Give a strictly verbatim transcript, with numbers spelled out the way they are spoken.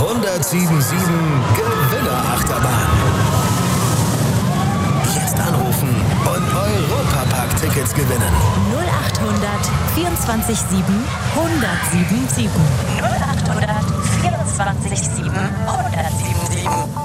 hundertsieben Gewinnerachterbahn. Jetzt anrufen und Europapark-Tickets gewinnen. null achthundert vierundzwanzig sieben hundertsieben sieben. null achthundert vierundzwanzig sieben hundertsieben sieben.